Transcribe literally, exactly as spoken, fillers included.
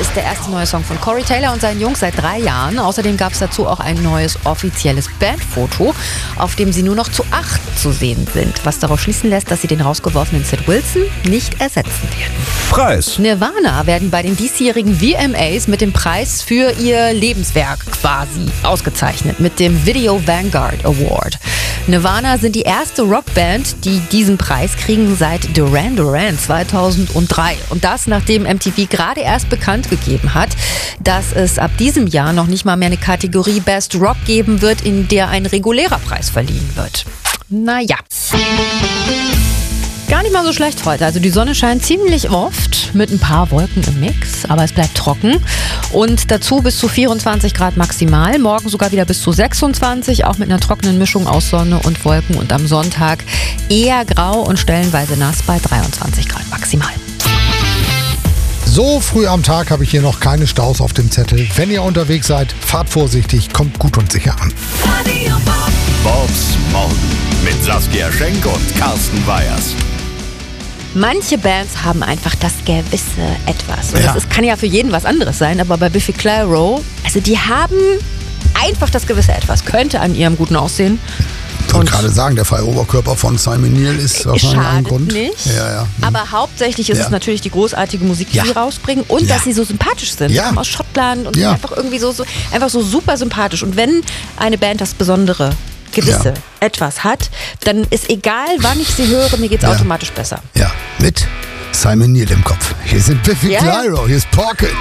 ist der erste neue Song von Corey Taylor und seinen Jungs seit drei Jahren. Außerdem gab es dazu auch ein neues offizielles Bandfoto, auf dem sie nur noch zu acht zu sehen sind. Was darauf schließen lässt, dass sie den rausgeworfenen Sid Wilson nicht ersetzen werden. Preis. Nirvana werden bei den diesjährigen V M As mit dem Preis für ihr Lebenswerk quasi ausgezeichnet, mit dem Video Vanguard Award. Nirvana sind die erste Rockband, die diesen Preis kriegen seit Duran Duran zweitausenddrei. Und das, nachdem M T V gerade erst bekannt gegeben hat, dass es ab diesem Jahr noch nicht mal mehr eine Kategorie Best Rock geben wird, in der ein regulärer Preis verliehen wird. Naja. Gar nicht mal so schlecht heute. Also die Sonne scheint ziemlich oft mit ein paar Wolken im Mix, aber es bleibt trocken. Und dazu bis zu vierundzwanzig Grad maximal. Morgen sogar wieder bis zu sechsundzwanzig, auch mit einer trockenen Mischung aus Sonne und Wolken. Und am Sonntag eher grau und stellenweise nass bei dreiundzwanzig Grad maximal. So früh am Tag habe ich hier noch keine Staus auf dem Zettel. Wenn ihr unterwegs seid, fahrt vorsichtig, kommt gut und sicher an. Bobs Morgen mit Saskia Schenk und Carsten Weyers. Manche Bands haben einfach das gewisse Etwas. Und Ja. das ist, kann ja für jeden was anderes sein, aber bei Biffy Clyro, also die haben einfach das gewisse Etwas. Könnte an ihrem guten Aussehen. Ich wollte gerade sagen, der freie Oberkörper von Simon Neil ist wahrscheinlich ein Schadet Grund. nicht. Ja, ja. Hm. Aber hauptsächlich ist Ja. es natürlich die großartige Musik, die Ja. sie rausbringen und Ja. dass sie so sympathisch sind. Ja. Sie kommen aus Schottland und Ja. sind einfach irgendwie so, so, einfach so super sympathisch. Und wenn eine Band das Besondere, gewisse Ja. Etwas hat, dann ist egal, wann ich sie höre, mir geht's Ja. automatisch besser. Ja, mit Simon Neil im Kopf. Hier sind Biffy Ja. Clyro, hier ist Pocket.